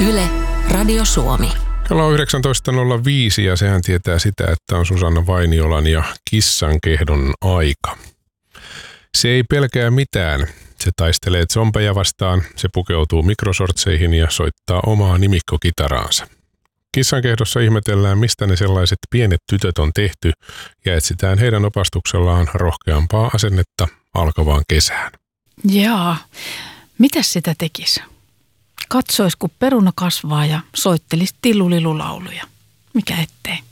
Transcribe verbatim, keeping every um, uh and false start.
Yle, Radio Suomi. Kello on yhdeksäntoista nolla viisi ja sehän tietää sitä, että on Susanna Vainiolan ja kissankehdon aika. Se ei pelkää mitään. Se taistelee zombeja vastaan, se pukeutuu mikrosortseihin ja soittaa omaa nimikkokitaraansa. Kissankehdossa ihmetellään, mistä ne sellaiset pienet tytöt on tehty ja etsitään heidän opastuksellaan rohkeampaa asennetta alkavaan kesään. Jaa, mitäs sitä tekisi? Katsois, kun peruna kasvaa ja soittelisi tillulilulauluja. Mikä ettei?